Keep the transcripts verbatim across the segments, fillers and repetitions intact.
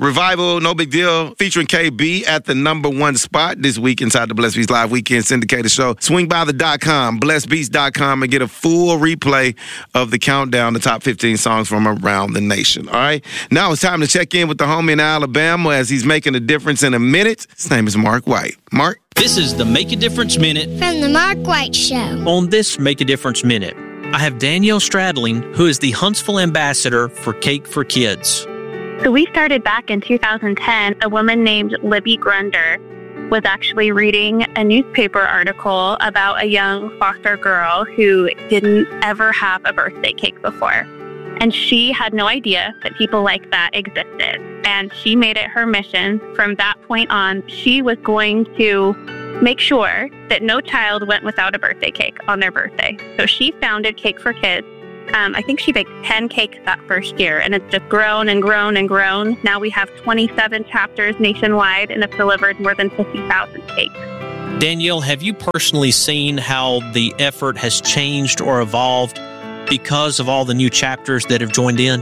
Revival, No Big Deal, featuring K B at the number one spot this week inside the Blessed Beats Live Weekend Syndicated Show. Swing by the dot com, blessed beats dot com, and get a full replay of the countdown, the top fifteen songs from around the nation. All right? Now it's time to check in with the homie in Alabama as he's making a difference in a minute. His name is Mark White. Mark? This is the Make a Difference Minute from the Mark White Show. On this Make a Difference Minute, I have Danielle Stradling, who is the Huntsville ambassador for Cake for Kids. So we started back in two thousand ten. A woman named Libby Grunder was actually reading a newspaper article about a young foster girl who didn't ever have a birthday cake before. And she had no idea that people like that existed. And she made it her mission. From that point on, she was going to make sure that no child went without a birthday cake on their birthday. So she founded Cake for Kids. Um, I think she baked ten cakes that first year, and it's just grown and grown and grown. Now we have twenty-seven chapters nationwide and have delivered more than fifty thousand cakes. Danielle, have you personally seen how the effort has changed or evolved because of all the new chapters that have joined in?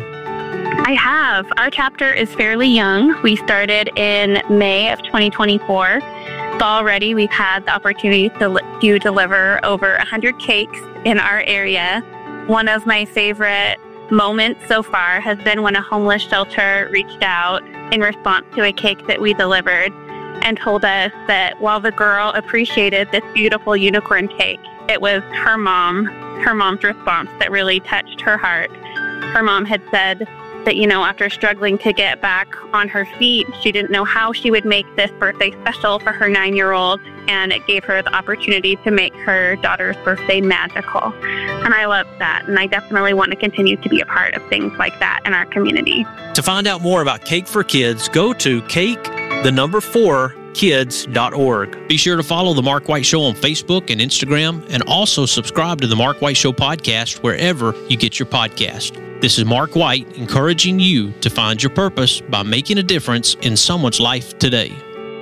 I have. Our chapter is fairly young. We started in May of twenty twenty-four. So already we've had the opportunity to, to deliver over one hundred cakes in our area. One of my favorite moments so far has been when a homeless shelter reached out in response to a cake that we delivered and told us that while the girl appreciated this beautiful unicorn cake, it was her mom, her mom's response that really touched her heart. Her mom had said that, you know, after struggling to get back on her feet, she didn't know how she would make this birthday special for her nine-year-old, and it gave her the opportunity to make her daughter's birthday magical. And I love that, and I definitely want to continue to be a part of things like that in our community. To find out more about Cake for Kids, go to cake, the number four, kids dot org. Be sure to follow The Mark White Show on Facebook and Instagram, and also subscribe to The Mark White Show podcast wherever you get your podcast. This is Mark White, encouraging you to find your purpose by making a difference in someone's life today.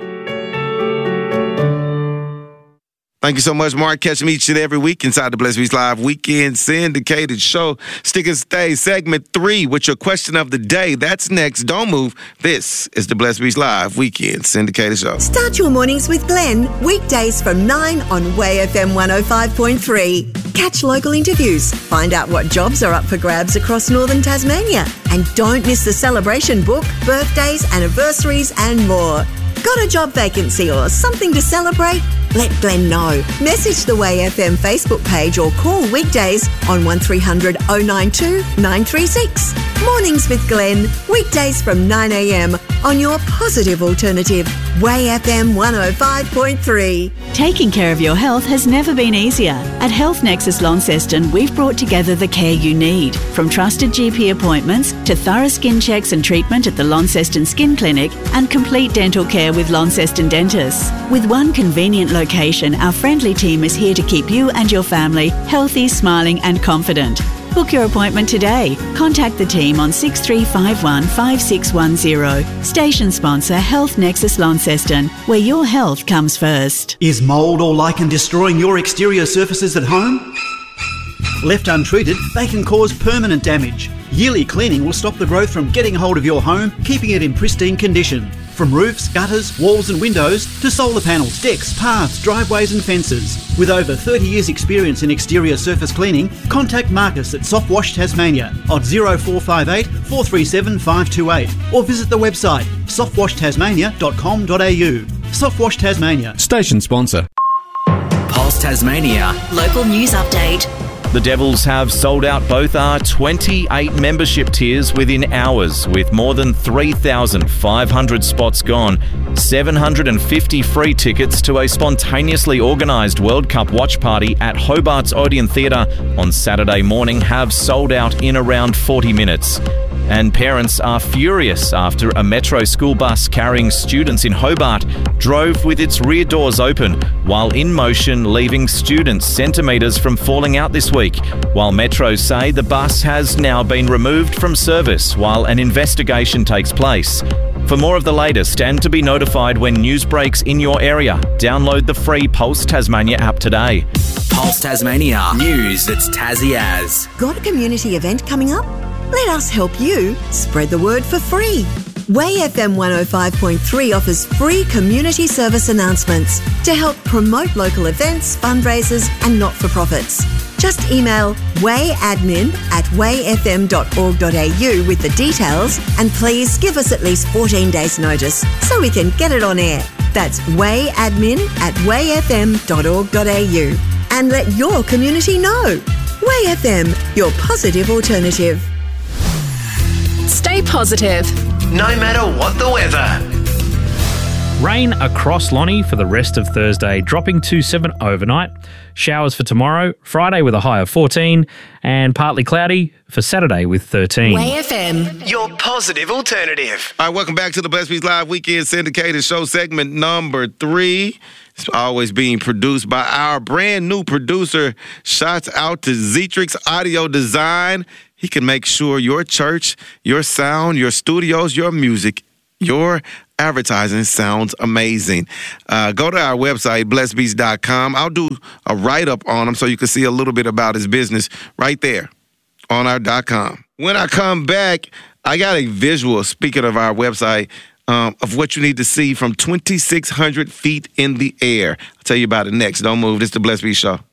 Thank you so much, Mark. Catch me each and every week inside the Blessed Beats Live Weekend Syndicated Show. Stick and stay, segment three with your question of the day. That's next. Don't move. This is the Blessed Beats Live Weekend Syndicated Show. Start your mornings with Glenn, weekdays from nine on Way F M one oh five point three. Catch local interviews, find out what jobs are up for grabs across northern Tasmania, and don't miss the celebration book, birthdays, anniversaries, and more. Got a job vacancy or something to celebrate? Let Glenn know. Message the Way F M Facebook page or call weekdays on one three hundred oh nine two nine three six. Mornings with Glenn, weekdays from nine a.m. on your positive alternative, Way F M one oh five point three. Taking care of your health has never been easier. At Health Nexus Launceston, we've brought together the care you need, from trusted G P appointments to thorough skin checks and treatment at the Launceston Skin Clinic and complete dental care with Launceston Dentists. With one convenient location, our friendly team is here to keep you and your family healthy, smiling and confident. Book your appointment today. Contact the team on six three five one five six one zero. Station sponsor Health Nexus Launceston, where your health comes first. Is mould or lichen destroying your exterior surfaces at home? Left untreated, they can cause permanent damage. Yearly cleaning will stop the growth from getting hold of your home, keeping it in pristine condition. From roofs, gutters, walls and windows to solar panels, decks, paths, driveways and fences. With over thirty years experience in exterior surface cleaning, contact Marcus at Soft Wash Tasmania on oh four five eight, four three seven, five two eight or visit the website soft wash tasmania dot com dot a u. Soft Wash Tasmania. Station sponsor. Pulse Tasmania. Local news update. The Devils have sold out both our twenty-eight membership tiers within hours, with more than three thousand five hundred spots gone. seven hundred fifty free tickets to a spontaneously organised World Cup watch party at Hobart's Odeon Theatre on Saturday morning have sold out in around forty minutes. And parents are furious after a Metro school bus carrying students in Hobart drove with its rear doors open while in motion, leaving students centimetres from falling out this week, while Metro say the bus has now been removed from service while an investigation takes place. For more of the latest and to be notified when news breaks in your area, download the free Pulse Tasmania app today. Pulse Tasmania. News that's Tassie as. Got a community event coming up? Let us help you spread the word for free. Way F M one oh five point three offers free community service announcements to help promote local events, fundraisers and not-for-profits. Just email wayadmin at way f m dot org dot a u with the details, and please give us at least fourteen days notice so we can get it on air. That's wayadmin at way f m dot org dot a u. And let your community know. Way F M, your positive alternative. Stay positive, no matter what the weather. Rain across Lonnie for the rest of Thursday, dropping to seven overnight. Showers for tomorrow, Friday with a high of fourteen, and partly cloudy for Saturday with thirteen. Way F M, your positive alternative. All right, welcome back to the Blessed Beats Live Weekend Syndicated Show, segment number three. It's always being produced by our brand new producer. Shouts out to Zetrix Audio Design. He can make sure your church, your sound, your studios, your music, your advertising sounds amazing. Uh, go to our website, blessed beats dot com. I'll do a write-up on him so you can see a little bit about his business right there on our .com. When I come back, I got a visual, speaking of our website, um, of what you need to see from twenty-six hundred feet in the air. I'll tell you about it next. Don't move. This is the Blessed Beats Show.